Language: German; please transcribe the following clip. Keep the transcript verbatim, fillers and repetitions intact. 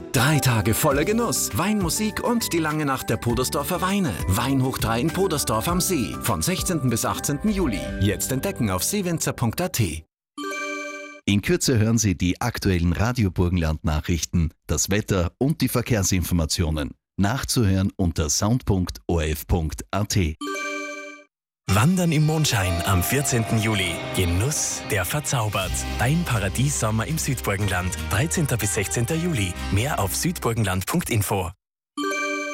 Drei Tage voller Genuss, Weinmusik und die lange Nacht der Podersdorfer Weine. Wein hoch drei in Podersdorf am See. Von sechzehnten bis achtzehnten Juli. Jetzt entdecken auf seewinzer punkt a t. In Kürze hören Sie die aktuellen Radio Burgenland-Nachrichten, das Wetter und die Verkehrsinformationen. Nachzuhören unter sound punkt o r f punkt a t. Wandern im Mondschein am vierzehnten Juli. Genuss, der verzaubert. Dein Paradies-Sommer im Südburgenland. dreizehnten bis sechzehnten Juli. Mehr auf südburgenland punkt info.